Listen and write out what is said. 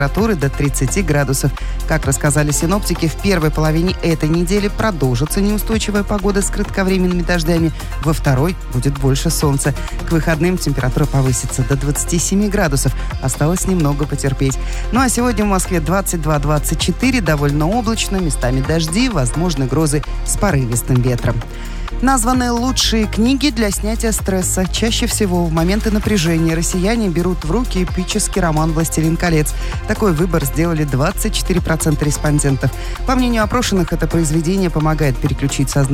температуры до 30 градусов. Как рассказали синоптики, в первой половине этой недели продолжится неустойчивая погода с кратковременными дождями. Во второй будет больше солнца. К выходным температура повысится до 27 градусов. Осталось немного потерпеть. Ну а сегодня в Москве 22-24, довольно облачно, местами дожди, возможны грозы с порывистым ветром. Названы лучшие книги для снятия стресса. Чаще всего в моменты напряжения россияне берут в руки эпический роман «Властелин колец». Такой выбор сделали 24% респондентов. По мнению опрошенных, это произведение помогает переключить сознание